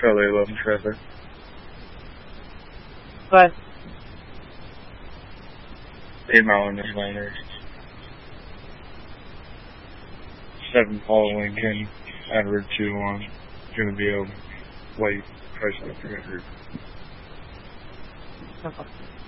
Charlie 11 traffic. But 8 mile in this liner. 7 Paul Lincoln, Edward 2-1. Gonna be a white Chrysler 300. okay.